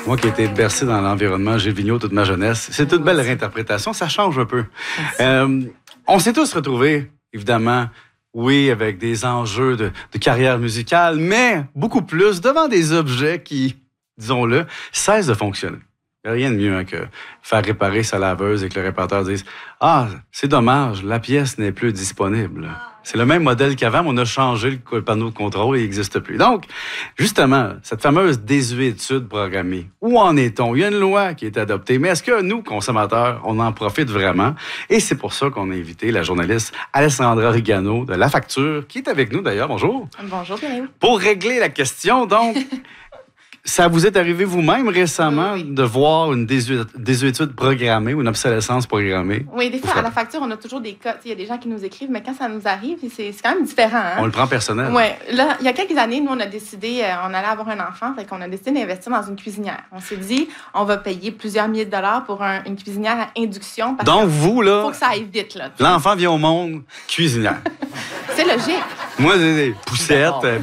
Moi qui ai été bercé dans l'environnement Gilles Vigneault toute ma jeunesse, c'est une belle réinterprétation, ça change un peu. On s'est tous retrouvés, évidemment, oui, avec des enjeux de carrière musicale, mais beaucoup plus devant des objets qui, disons-le, cessent de fonctionner. Il n'y a rien de mieux que faire réparer sa laveuse et que le réparateur dise « Ah, c'est dommage, la pièce n'est plus disponible. » C'est le même modèle qu'avant, mais on a changé le panneau de contrôle et il n'existe plus. Donc, justement, cette fameuse désuétude programmée, où en est-on? Il y a une loi qui est adoptée, mais est-ce que nous, consommateurs, on en profite vraiment? Et c'est pour ça qu'on a invité la journaliste Alessandra Rigano de La Facture, qui est avec nous d'ailleurs. Bonjour. Bonjour, Pierre. Pour régler la question, donc... Ça vous est arrivé vous-même récemment de voir une désuétude programmée ou une obsolescence programmée? Oui, des fois, à La Facture, on a toujours des cas. Il y a des gens qui nous écrivent, mais quand ça nous arrive, c'est quand même différent. Hein? On le prend personnel. Oui. Là, il y a quelques années, nous, on a décidé, on allait avoir un enfant, fait qu'on a décidé d'investir dans une cuisinière. On s'est dit, on va payer plusieurs milliers de dollars pour une cuisinière à induction. Parce donc, vous, là... faut que ça aille vite, là. L'enfant vient au monde, cuisinière. C'est logique. Moi, j'ai des poussettes...